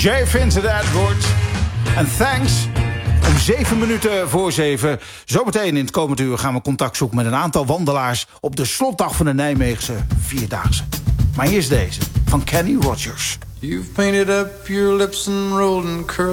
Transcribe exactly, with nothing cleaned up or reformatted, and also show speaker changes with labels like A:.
A: J. Vincent Edwards. En thanks. Om zeven minuten voor zeven. Zometeen in het komend uur gaan we contact zoeken met een aantal wandelaars op de slotdag van de Nijmeegse Vierdaagse. Maar eerst deze, van Kenny Rogers.
B: You've painted up your lips and rolled and curled